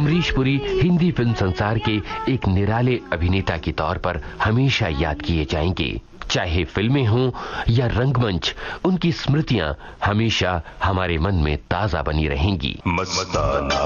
Amrish Puri Hindi film संसार के एक निराले अभिनेता के तौर पर हमेशा याद किए जाएंगे। चाहे फिल्में हों या रंगमंच, उनकी स्मृतियां हमेशा हमारे मन में ताजा बनी रहेंगी। मस्ताना।